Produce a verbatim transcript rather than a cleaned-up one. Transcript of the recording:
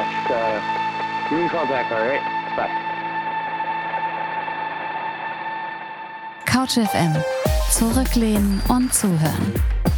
best. Uh, give me a call back, all right? Bye. CouchFM. Zurücklehnen und zuhören.